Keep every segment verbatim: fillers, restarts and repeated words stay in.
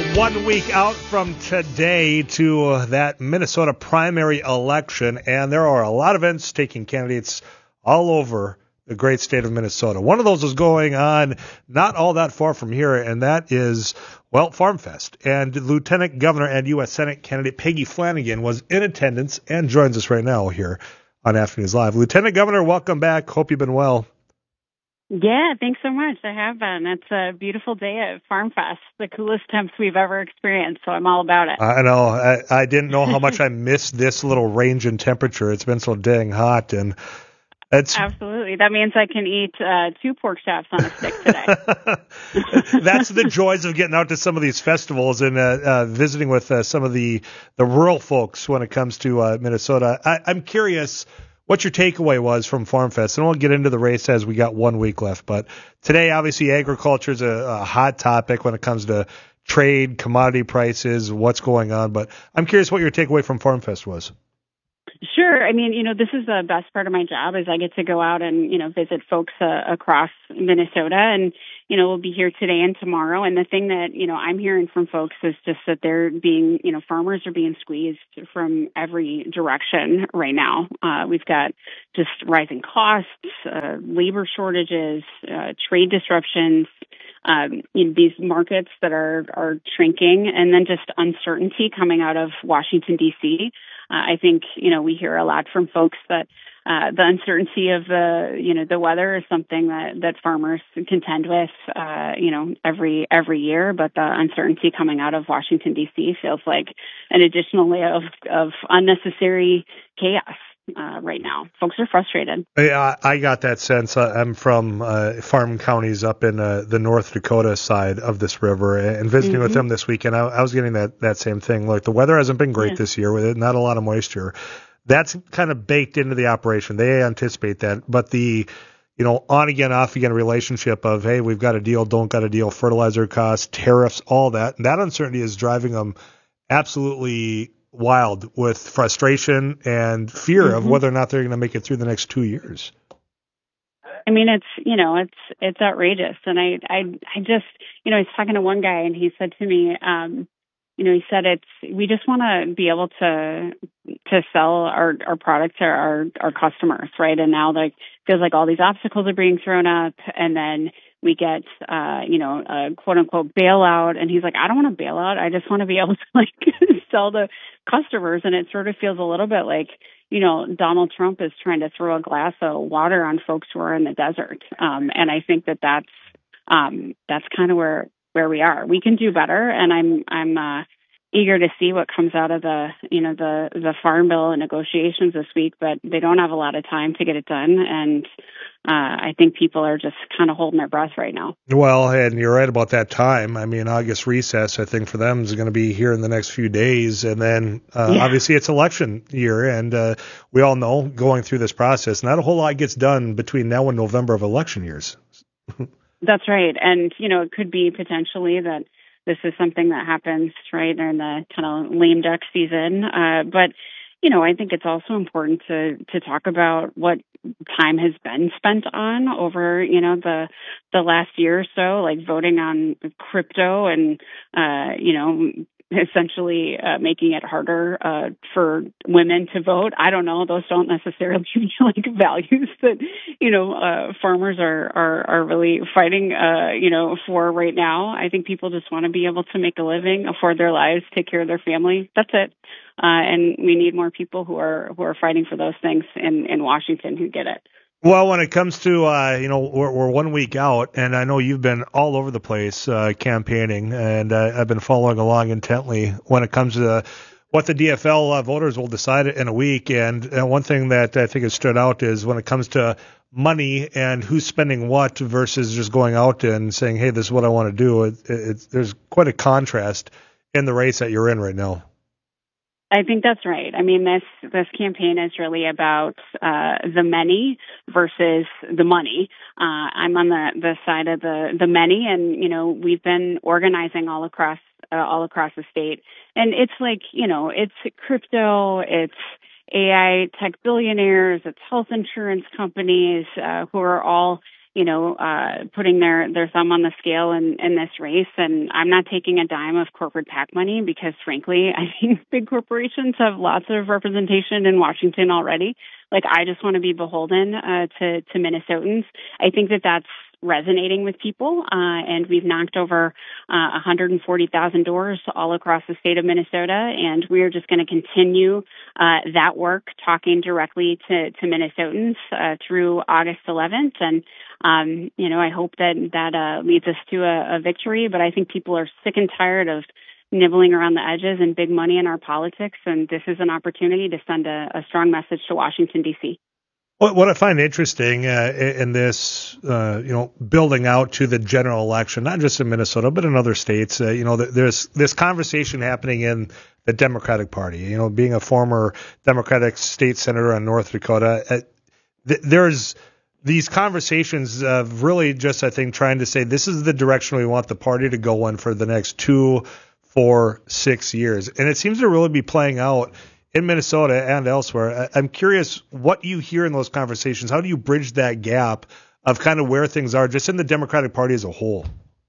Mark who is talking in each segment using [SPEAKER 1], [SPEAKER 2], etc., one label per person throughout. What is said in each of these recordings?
[SPEAKER 1] One week out from today to uh, that Minnesota primary election, and there are a lot of events taking candidates all over the great state of Minnesota. One of those is going on not all that far from here, and that is, well, Farm Fest. And Lieutenant Governor and U S Senate candidate Peggy Flanagan was in attendance and joins us right now here on Afternoons Live. Lieutenant Governor, welcome back. Hope you've been well.
[SPEAKER 2] Yeah, thanks so much. I have been. It's a beautiful day at Farm Fest, the coolest temps we've ever experienced, so I'm all about it.
[SPEAKER 1] I know. I, I didn't know how much I missed this little range in temperature. It's been so dang hot, and it's
[SPEAKER 2] absolutely. That means I can eat uh, two pork chops on a stick today.
[SPEAKER 1] That's the joys of getting out to some of these festivals and uh, uh, visiting with uh, some of the, the rural folks when it comes to uh, Minnesota. I, I'm curious what your takeaway was from Farm Fest, and we'll get into the race as we got one week left. But today, obviously, agriculture is a, a hot topic when it comes to trade, commodity prices, what's going on. But I'm curious what your takeaway from Farm Fest was.
[SPEAKER 2] Sure. I mean, you know, this is the best part of my job is I get to go out and, you know, visit folks uh, across Minnesota. And, you know, we'll be here today and tomorrow. And the thing that, you know, I'm hearing from folks is just that they're being, you know, farmers are being squeezed from every direction right now. Uh, we've got just rising costs, uh, labor shortages, uh, trade disruptions, um, you know, these markets that are, are shrinking, and then just uncertainty coming out of Washington, D C. Uh, I think, you know, we hear a lot from folks that uh, the uncertainty of the, you know, the weather is something that, that farmers contend with, uh, you know, every every year. But the uncertainty coming out of Washington, D C feels like an additional layer of, of unnecessary chaos. Uh, right now, folks are frustrated.
[SPEAKER 1] Yeah, I got that sense. I'm from uh, farm counties up in uh, the North Dakota side of this river, and visiting mm-hmm. with them this weekend, I, I was getting that, that same thing. Like, the weather hasn't been great yeah. this year with it, not a lot of moisture. That's kind of baked into the operation. They anticipate that, but the you know on again, off again relationship of, hey, we've got a deal, don't got a deal, fertilizer costs, tariffs, all that. And that uncertainty is driving them absolutely wild with frustration and fear mm-hmm. of whether or not they're going to make it through the next two years.
[SPEAKER 2] I mean, it's, you know, it's, it's outrageous. And I, I, I just, you know, I was talking to one guy and he said to me, um, you know, he said, it's, we just want to be able to, to sell our, our product to our, our customers. Right. And now, like, feels like all these obstacles are being thrown up, and then we get, uh, you know, a quote unquote bailout. And he's like, I don't want to bail out. I just want to be able to like sell to customers. And it sort of feels a little bit like, you know, Donald Trump is trying to throw a glass of water on folks who are in the desert. Um, and I think that that's, um, that's kind of where, where we are. We can do better. And I'm, I'm, uh, eager to see what comes out of the, you know, the, the Farm Bill negotiations this week, but they don't have a lot of time to get it done. And, uh, I think people are just kind of holding their breath right now.
[SPEAKER 1] Well, and you're right about that time. I mean, August recess, I think for them is going to be here in the next few days. And then, uh, yeah. obviously it's election year. And, uh, we all know going through this process, not a whole lot gets done between now and November of election years.
[SPEAKER 2] That's right. And, you know, it could be potentially that this is something that happens right during the kind of lame duck season. Uh, but, you know, I think it's also important to, to talk about what time has been spent on over, you know, the, the last year or so, like voting on crypto and, uh, you know, essentially uh, making it harder uh, for women to vote. I don't know; those don't necessarily feel like values that you know uh, farmers are, are are really fighting, uh, you know, for right now. I think people just want to be able to make a living, afford their lives, take care of their family. That's it. Uh, and we need more people who are who are fighting for those things in, in Washington who get it.
[SPEAKER 1] Well, when it comes to, uh, you know, we're, we're one week out, and I know you've been all over the place uh, campaigning, and uh, I've been following along intently when it comes to what the D F L uh, voters will decide in a week. And uh, one thing that I think has stood out is when it comes to money and who's spending what versus just going out and saying, hey, this is what I want to do. It, it, there's quite a contrast in the race that you're in right now.
[SPEAKER 2] I think that's right. I mean, this this campaign is really about uh, the many versus the money. Uh, I'm on the, the side of the, the many, and you know, we've been organizing all across uh, all across the state, and it's like you know, it's crypto, it's A I tech billionaires, it's health insurance companies uh, who are all you know, uh, putting their, their thumb on the scale in, in this race. And I'm not taking a dime of corporate PAC money because, frankly, I think big corporations have lots of representation in Washington already. Like, I just want to be beholden uh, to, to Minnesotans. I think that that's resonating with people, uh, and we've knocked over uh, one hundred forty thousand doors all across the state of Minnesota, and we're just going to continue uh, that work, talking directly to, to Minnesotans uh, through August eleventh, and um, you know, I hope that that uh, leads us to a, a victory, but I think people are sick and tired of nibbling around the edges and big money in our politics, and this is an opportunity to send a, a strong message to Washington, D C
[SPEAKER 1] What, what I find interesting uh, in this, uh, you know, building out to the general election, not just in Minnesota, but in other states, uh, you know, there's this conversation happening in the Democratic Party. You know, being a former Democratic state senator in North Dakota, uh, th- there's these conversations of really just, I think, trying to say this is the direction we want the party to go in for the next two, four, six years. And it seems to really be playing out in Minnesota and elsewhere. I'm curious what you hear in those conversations. How do you bridge that gap of kind of where things are just in the Democratic Party as a whole?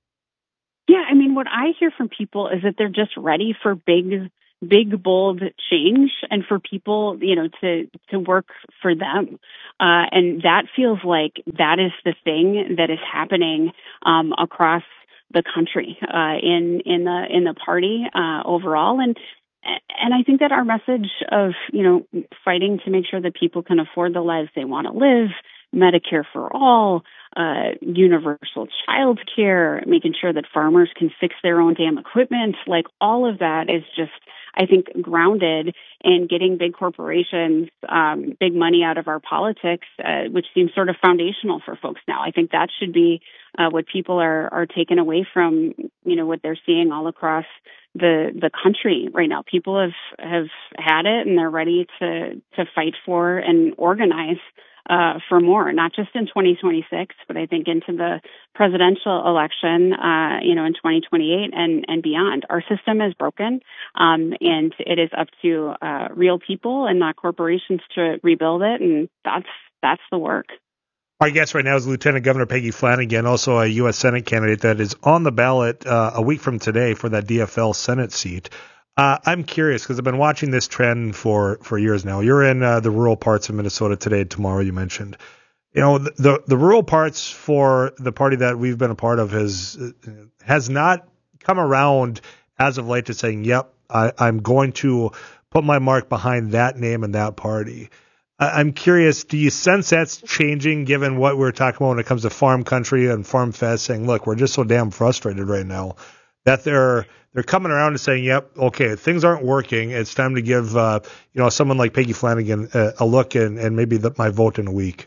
[SPEAKER 2] Yeah, I mean, what I hear from people is that they're just ready for big, big, bold change and for people, you know, to, to work for them. Uh, and that feels like that is the thing that is happening um, across the country uh, in in the in the party uh, overall. And And I think that our message of, you know, fighting to make sure that people can afford the lives they want to live, Medicare for all, uh, universal child care, making sure that farmers can fix their own damn equipment, like all of that is just, I think, grounded in getting big corporations, um, big money out of our politics, uh, which seems sort of foundational for folks now. I think that should be uh, what people are, are taking away from, you know, what they're seeing all across the the country right now. People have have had it, and they're ready to to fight for and organize uh, for more, not just in twenty twenty-six, but I think into the presidential election, uh, you know, in twenty twenty-eight and and beyond. Our system is broken, um, and it is up to uh, real people and not corporations to rebuild it, and that's that's the work.
[SPEAKER 1] Our guest right now is Lieutenant Governor Peggy Flanagan, also a U S Senate candidate that is on the ballot uh, a week from today for that D F L Senate seat. Uh, I'm curious because I've been watching this trend for, for years now. You're in uh, the rural parts of Minnesota today, tomorrow, you mentioned. You know, the, the the rural parts for the party that we've been a part of has has not come around as of late to saying, yep, I, I'm going to put my mark behind that name and that party. I'm curious, do you sense that's changing given what we're talking about when it comes to farm country and Farm Fest, saying, look, we're just so damn frustrated right now that they're they're coming around and saying, yep, okay, things aren't working. It's time to give uh, you know someone like Peggy Flanagan a, a look and, and maybe the, my vote in a week.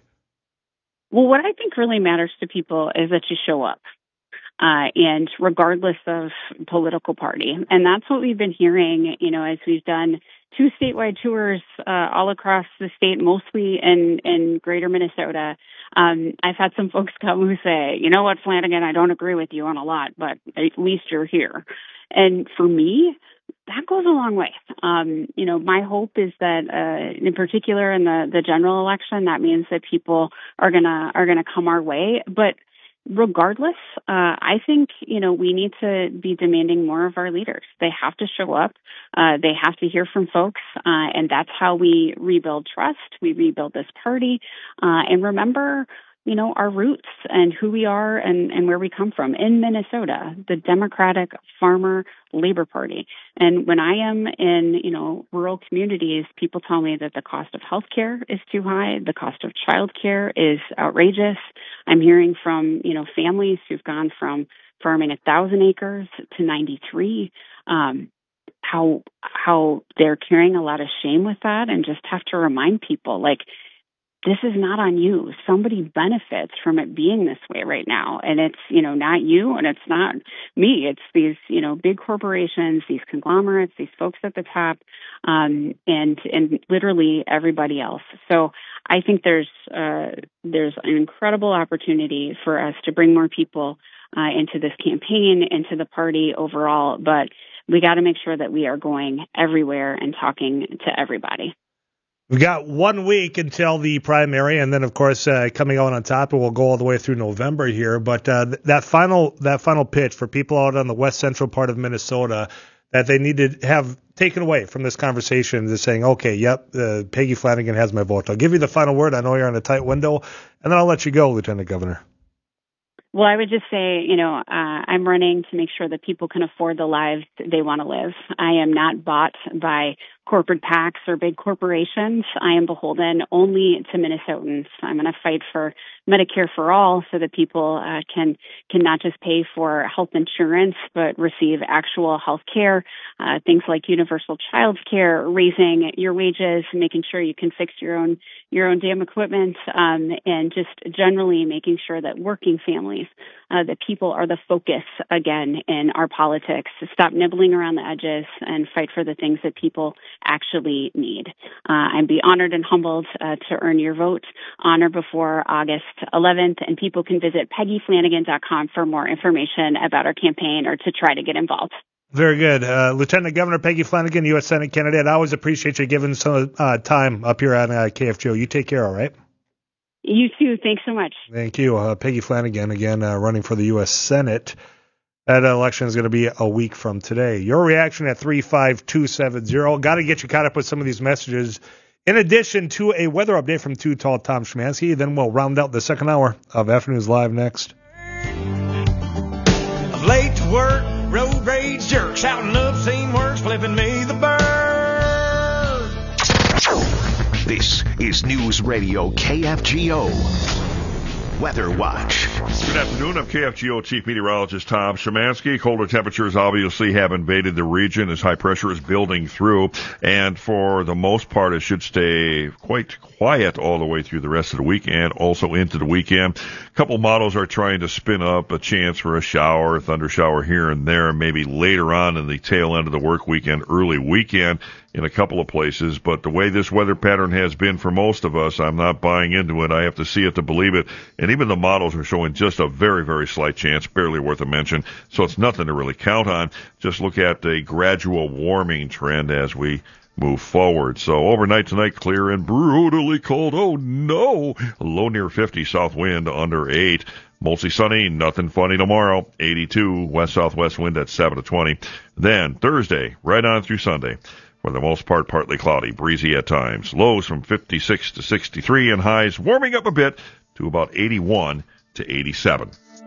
[SPEAKER 2] Well, what I think really matters to people is that you show up. Uh, and regardless of political party. And that's what we've been hearing, you know, as we've done two statewide tours uh, all across the state, mostly in, in greater Minnesota. Um, I've had some folks come who say, you know what, Flanagan, I don't agree with you on a lot, but at least you're here. And for me, that goes a long way. Um, you know, my hope is that, uh, in particular in the, the general election, that means that people are gonna, are gonna come our way. But regardless, uh, I think, you know, we need to be demanding more of our leaders. They have to show up. Uh, they have to hear from folks. Uh, and that's how we rebuild trust. We rebuild this party. Uh, and remember, you know, our roots and who we are and, and where we come from. In Minnesota, the Democratic Farmer Labor Party. And when I am in, you know, rural communities, people tell me that the cost of healthcare is too high. The cost of childcare is outrageous. I'm hearing from, you know, families who've gone from farming a thousand acres to ninety-three, um, how, how they're carrying a lot of shame with that, and just have to remind people, like, this is not on you. Somebody benefits from it being this way right now. And it's, you know, not you and it's not me. It's these, you know, big corporations, these conglomerates, these folks at the top, um, and, and literally everybody else. So I think there's, uh, there's an incredible opportunity for us to bring more people, uh, into this campaign, into the party overall. But we got to make sure that we are going everywhere and talking to everybody.
[SPEAKER 1] We've got one week until the primary, and then, of course, uh, coming out on top, and we'll go all the way through November here. But uh, th- that final that final pitch for people out on the west central part of Minnesota that they need to have taken away from this conversation is saying, okay, yep, uh, Peggy Flanagan has my vote. I'll give you the final word. I know you're on a tight window, and then I'll let you go, Lieutenant Governor.
[SPEAKER 2] Well, I would just say, you know, uh, I'm running to make sure that people can afford the lives they want to live. I am not bought by corporate PACs or big corporations. I am beholden only to Minnesotans. I'm going to fight for Medicare for all so that people uh, can can not just pay for health insurance, but receive actual health care, uh, things like universal child care, raising your wages, making sure you can fix your own your own damn equipment, um, and just generally making sure that working families, uh, that people are the focus again in our politics. Stop nibbling around the edges and fight for the things that people actually need. Uh, I'd be honored and humbled uh, to earn your vote on or before August eleventh, and people can visit peggy flanagan dot com for more information about our campaign or to try to get involved.
[SPEAKER 1] Very good. Uh, Lieutenant Governor Peggy Flanagan, U S Senate candidate. I always appreciate you giving some uh, time up here on uh, K F G O. You take care, all right?
[SPEAKER 2] You too. Thanks so much.
[SPEAKER 1] Thank you. Uh, Peggy Flanagan, again, uh, running for the U S Senate. That election is going to be a week from today. Your reaction at three five two seven zero. Got to get you caught up with some of these messages. In addition to a weather update from Too Tall Tom Szymanski, then we'll round out the second hour of Afternoons Live next.
[SPEAKER 3] I'm late to work, road rage jerk, shouting obscene words, flipping me the bird.
[SPEAKER 4] This is News Radio K F G O. Weather Watch.
[SPEAKER 5] Good afternoon. I'm K F G O Chief Meteorologist Tom Szymanski. Colder temperatures obviously have invaded the region as high pressure is building through. And for the most part, it should stay quite quiet all the way through the rest of the week and also into the weekend. A couple models are trying to spin up a chance for a shower, a thunder shower here and there, maybe later on in the tail end of the work weekend, early weekend in a couple of places. But the way this weather pattern has been for most of us, I'm not buying into it. I have to see it to believe it. And even the models are showing just a very, very slight chance, barely worth a mention. So it's nothing to really count on. Just look at a gradual warming trend as we move forward. So overnight tonight, clear and brutally cold. Oh no! Low near fifty, south wind under eight. Mostly sunny, nothing funny tomorrow. eighty-two, west-southwest wind at seven to twenty. Then Thursday, right on through Sunday. For the most part, partly cloudy, breezy at times. Lows from fifty-six to sixty-three and highs warming up a bit to about eighty-one to eighty-seven.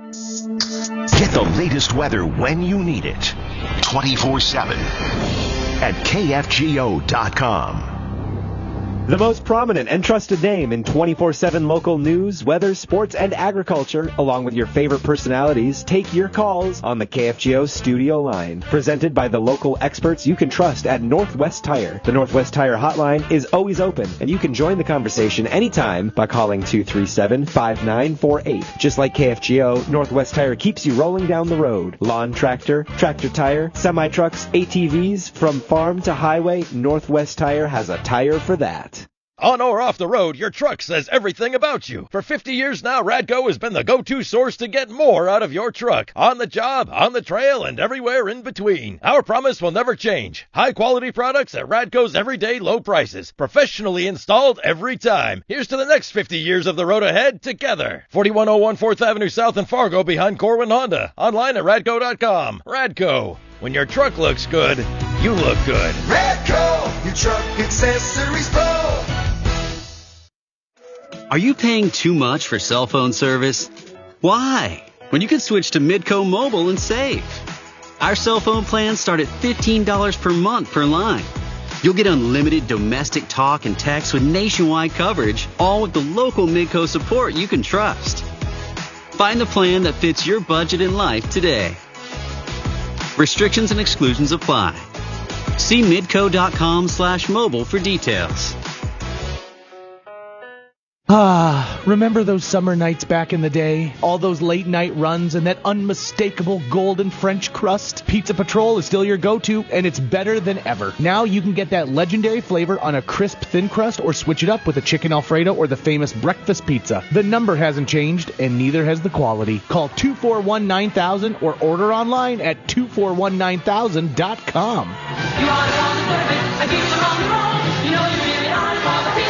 [SPEAKER 4] Get the latest weather when you need it. twenty-four seven at K F G O dot com.
[SPEAKER 6] The most prominent and trusted name in twenty-four seven local news, weather, sports, and agriculture, along with your favorite personalities, take your calls on the K F G O studio line. Presented by the local experts you can trust at Northwest Tire. The Northwest Tire hotline is always open, and you can join the conversation anytime by calling two three seven, five nine four eight. Just like K F G O, Northwest Tire keeps you rolling down the road. Lawn tractor, tractor tire, semi-trucks, A T Vs, from farm to highway, Northwest Tire has a tire for that.
[SPEAKER 7] On or off the road, your truck says everything about you. For fifty years now, Radco has been the go-to source to get more out of your truck. On the job, on the trail, and everywhere in between. Our promise will never change. High-quality products at Radco's everyday low prices. Professionally installed every time. Here's to the next fifty years of the road ahead together. forty-one oh one fourth Avenue South in Fargo behind Corwin Honda. Online at radco dot com. Radco. When your truck looks good, you look good.
[SPEAKER 3] Radco, your truck accessories pro.
[SPEAKER 8] Are you paying too much for cell phone service? Why? When you can switch to Midco Mobile and save. Our cell phone plans start at fifteen dollars per month per line. You'll get unlimited domestic talk and text with nationwide coverage, all with the local Midco support you can trust. Find the plan that fits your budget and life today. Restrictions and exclusions apply. See midco dot com slash mobile for details.
[SPEAKER 9] Ah, remember those summer nights back in the day? All those late night runs and that unmistakable golden French crust? Pizza Patrol is still your go-to, and it's better than ever. Now you can get that legendary flavor on a crisp thin crust or switch it up with a chicken Alfredo or the famous breakfast pizza. The number hasn't changed, and neither has the quality. Call two four one nine thousand or order online at two four one nine thousand dot com.
[SPEAKER 10] You are on the service, and people are on the road. You know you really are for the people.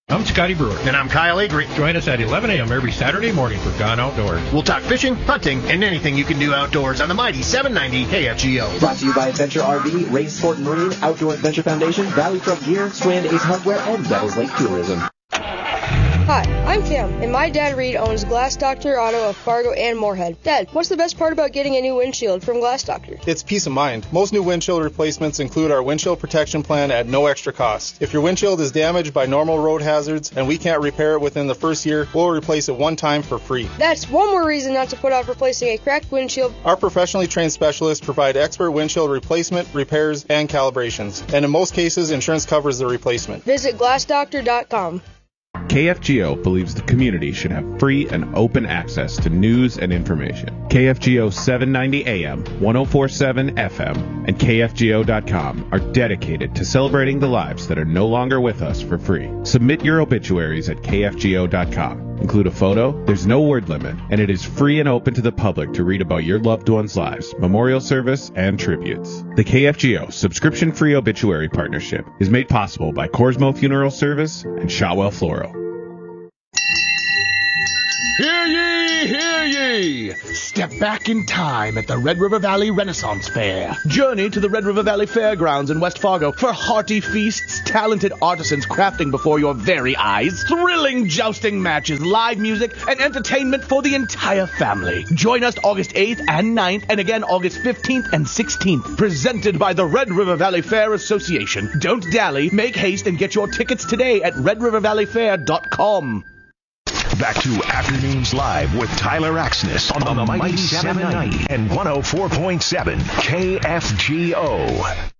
[SPEAKER 10] I'm Scotty Brewer.
[SPEAKER 11] And I'm Kyle Avery.
[SPEAKER 10] Join us at eleven a.m. every Saturday morning for Gone Outdoors.
[SPEAKER 11] We'll talk fishing, hunting, and anything you can do outdoors on the mighty seven ninety K F G O.
[SPEAKER 6] Brought to you by Adventure R V, Race Sport and Marine, Outdoor Adventure Foundation, Valley Truck Gear, Strand Ace Hardware, and Devils Lake Tourism.
[SPEAKER 12] Hi, I'm Cam, and my dad Reed owns Glass Doctor Auto of Fargo and Moorhead. Dad, what's the best part about getting a new windshield from Glass Doctor?
[SPEAKER 13] It's peace of mind. Most new windshield replacements include our windshield protection plan at no extra cost. If your windshield is damaged by normal road hazards and we can't repair it within the first year, we'll replace it one time for free.
[SPEAKER 12] That's one more reason not to put off replacing a cracked windshield.
[SPEAKER 13] Our professionally trained specialists provide expert windshield replacement, repairs, and calibrations. And in most cases, insurance covers the replacement.
[SPEAKER 12] Visit glass doctor dot com.
[SPEAKER 14] K F G O believes the community should have free and open access to news and information. K F G O seven ninety A M, ten forty-seven F M, and K F G O dot com are dedicated to celebrating the lives that are no longer with us for free. Submit your obituaries at K F G O dot com. Include a photo, there's no word limit, and it is free and open to the public to read about your loved ones' lives, memorial service, and tributes. The K F G O subscription-free obituary partnership is made possible by Corsmo Funeral Service and Shotwell Floral.
[SPEAKER 15] Hear ye, hear ye! Step back in time at the Red River Valley Renaissance Fair.
[SPEAKER 9] Journey to the Red River Valley Fairgrounds in West Fargo for hearty feasts, talented artisans crafting before your very eyes, thrilling jousting matches, live music, and entertainment for the entire family. Join us August eighth and ninth, and again August fifteenth and sixteenth. Presented by the Red River Valley Fair Association. Don't dally, make haste, and get your tickets today at red river valley fair dot com.
[SPEAKER 4] Back to Afternoons Live with Tyler Axness on, on the Mighty seven ninety and one oh four point seven K F G O.